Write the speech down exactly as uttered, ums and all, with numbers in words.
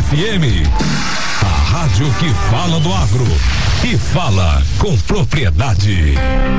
F M. A rádio que fala do agro e fala com propriedade.